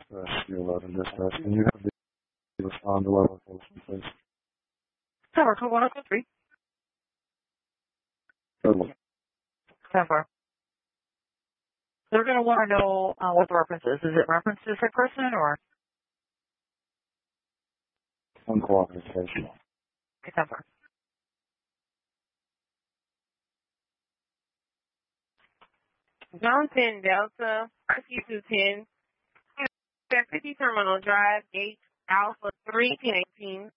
C11 dispatch. Can you have the respond to our location, please? Tower 2103. Total. 10-4. They're going to want to know what the reference is. Is it reference to a sick person or? Uncooperative patient. Okay, 10-4. Johnson Delta, RQ210, 50 Terminal Drive, Gate Alpha 3, 1018.